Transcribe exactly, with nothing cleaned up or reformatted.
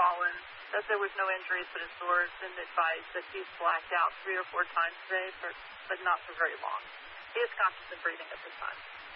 fallen, that there was no injuries but his sores, and advised that he's blacked out three or four times today, but, but not for very long. He is conscious and breathing at this time.